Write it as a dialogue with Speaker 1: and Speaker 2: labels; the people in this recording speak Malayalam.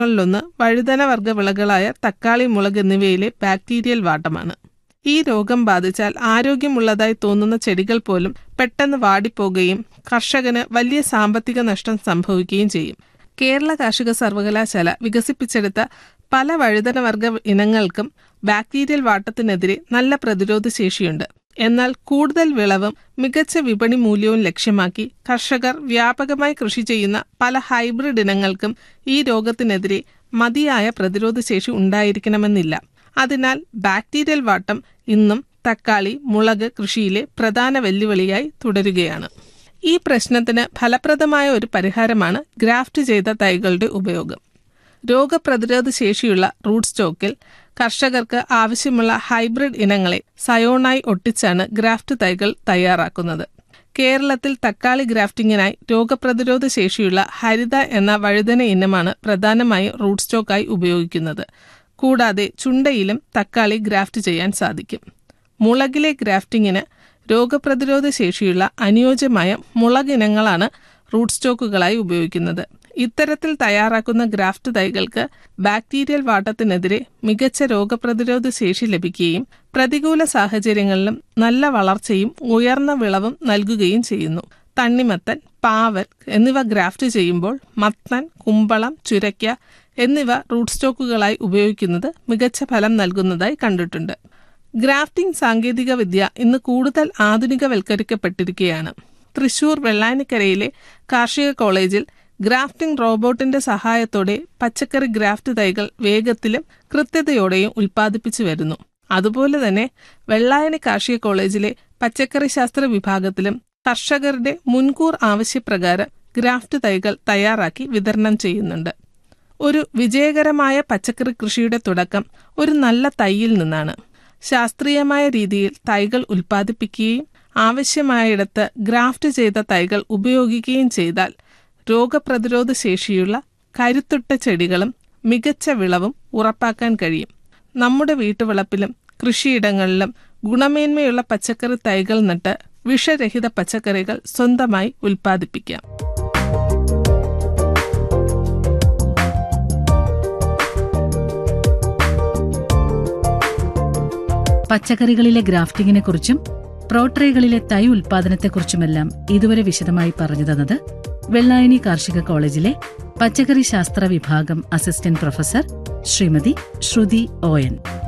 Speaker 1: ളിലൊന്ന് വഴുതനവർഗ വിളകളായ തക്കാളി, മുളക് എന്നിവയിലെ ബാക്ടീരിയൽ വാട്ടമാണ്. ഈ രോഗം ബാധിച്ചാൽ ആരോഗ്യമുള്ളതായി തോന്നുന്ന ചെടികൾ പോലും പെട്ടെന്ന് വാടിപ്പോകുകയും കർഷകന് വലിയ സാമ്പത്തിക നഷ്ടം സംഭവിക്കുകയും ചെയ്യും. കേരള കാർഷിക സർവകലാശാല വികസിപ്പിച്ചെടുത്ത പല വഴുതനവർഗ ഇനങ്ങൾക്കും ബാക്ടീരിയൽ വാട്ടത്തിനെതിരെ നല്ല പ്രതിരോധ ശേഷിയുണ്ട്. എന്നാൽ കൂടുതൽ വിളവും മികച്ച വിപണി മൂല്യവും ലക്ഷ്യമാക്കി കർഷകർ വ്യാപകമായി കൃഷി ചെയ്യുന്ന പല ഹൈബ്രിഡ് ഇനങ്ങൾക്കും ഈ രോഗത്തിനെതിരെ മതിയായ പ്രതിരോധ ശേഷി ഉണ്ടായിരിക്കണമെന്നില്ല. അതിനാൽ ബാക്ടീരിയൽ വാട്ടം ഇന്നും തക്കാളി, മുളക് കൃഷിയിലെ പ്രധാന വെല്ലുവിളിയായി തുടരുകയാണ്. ഈ പ്രശ്നത്തിന് ഫലപ്രദമായ ഒരു പരിഹാരമാണ് ഗ്രാഫ്റ്റ് ചെയ്ത തൈകളുടെ ഉപയോഗം. രോഗപ്രതിരോധ ശേഷിയുള്ള റൂട്ട് സ്റ്റോക്കിൽ കർഷകർക്ക് ആവശ്യമുള്ള ഹൈബ്രിഡ് ഇനങ്ങളെ സയോണായി ഒട്ടിച്ചാണ് ഗ്രാഫ്റ്റ് തൈകൾ തയ്യാറാക്കുന്നത്. കേരളത്തിൽ തക്കാളി ഗ്രാഫ്റ്റിങ്ങിനായി രോഗപ്രതിരോധ ശേഷിയുള്ള ഹരിത എന്ന വഴുതന ഇനമാണ് പ്രധാനമായും റൂട്ട് സ്റ്റോക്കായി ഉപയോഗിക്കുന്നത്. കൂടാതെ ചുണ്ടയിലും തക്കാളി ഗ്രാഫ്റ്റ് ചെയ്യാൻ സാധിക്കും. മുളകിലെ ഗ്രാഫ്റ്റിങ്ങിന് രോഗപ്രതിരോധ ശേഷിയുള്ള അനുയോജ്യമായ മുളക് ഇനങ്ങളാണ് റൂട്ട് സ്റ്റോക്കുകളായി ഉപയോഗിക്കുന്നത്. ഇത്തരത്തിൽ തയ്യാറാക്കുന്ന ഗ്രാഫ്റ്റ് തൈകൾക്ക് ബാക്ടീരിയൽ വാട്ടത്തിനെതിരെ മികച്ച രോഗപ്രതിരോധ ശേഷി ലഭിക്കുകയും പ്രതികൂല സാഹചര്യങ്ങളിലും നല്ല വളർച്ചയും ഉയർന്ന വിളവും നൽകുകയും ചെയ്യുന്നു. തണ്ണിമത്തൻ, പാവൽ എന്നിവ ഗ്രാഫ്റ്റ് ചെയ്യുമ്പോൾ മത്തൻ, കുമ്പളം, ചുരയ്ക്ക എന്നിവ റൂട്ട് സ്റ്റോക്കുകളായി ഉപയോഗിക്കുന്നത് മികച്ച ഫലം നൽകുന്നതായി കണ്ടിട്ടുണ്ട്. ഗ്രാഫ്റ്റിംഗ് സാങ്കേതിക വിദ്യ ഇന്ന് കൂടുതൽ ആധുനികവൽക്കരിക്കപ്പെട്ടിരിക്കുകയാണ്. തൃശൂർ വെള്ളാനിക്കരയിലെ കാർഷിക കോളേജിൽ ഗ്രാഫ്റ്റിംഗ് റോബോട്ടിന്റെ സഹായത്തോടെ പച്ചക്കറി ഗ്രാഫ്റ്റ് തൈകൾ വേഗത്തിലും കൃത്യതയോടെയും ഉൽപ്പാദിപ്പിച്ചു വരുന്നു. അതുപോലെ തന്നെ വെള്ളായണി കാർഷിക കോളേജിലെ പച്ചക്കറി ശാസ്ത്ര വിഭാഗത്തിലും കർഷകരുടെ മുൻകൂർ ആവശ്യപ്രകാരം ഗ്രാഫ്റ്റ് തൈകൾ തയ്യാറാക്കി വിതരണം ചെയ്യുന്നുണ്ട്. ഒരു വിജയകരമായ പച്ചക്കറി കൃഷിയുടെ തുടക്കം ഒരു നല്ല തൈയിൽ നിന്നാണ്. ശാസ്ത്രീയമായ രീതിയിൽ തൈകൾ ഉൽപ്പാദിപ്പിക്കുകയും ആവശ്യമായിടത്ത് ഗ്രാഫ്റ്റ് ചെയ്ത തൈകൾ ഉപയോഗിക്കുകയും ചെയ്താൽ രോഗപ്രതിരോധ ശേഷിയുള്ള കരുത്തുറ്റ ചെടികളും മികച്ച വിളവും ഉറപ്പാക്കാൻ കഴിയും. നമ്മുടെ വീട്ടുവളപ്പിലും കൃഷിയിടങ്ങളിലും ഗുണമേന്മയുള്ള പച്ചക്കറി തൈകൾ നട്ട് വിഷരഹിത പച്ചക്കറികൾ സ്വന്തമായി ഉൽപ്പാദിപ്പിക്കാം.
Speaker 2: പച്ചക്കറികളിലെ ഗ്രാഫ്റ്റിങ്ങിനെ കുറിച്ചും പ്രോട്രേകളിലെ തൈ ഉൽപാദനത്തെക്കുറിച്ചുമെല്ലാം ഇതുവരെ വിശദമായി പറഞ്ഞു തന്നത് വെള്ളായണി കാർഷിക കോളേജിലെ പച്ചക്കറി ശാസ്ത്ര വിഭാഗം assistant professor Shrimati Shruti ON.